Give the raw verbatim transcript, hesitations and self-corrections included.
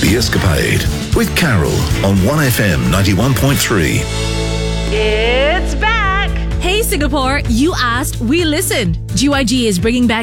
The Escapade with Carol on one F M ninety-one point three. It's back! Hey Singapore, you asked, we listened. G Y G is bringing back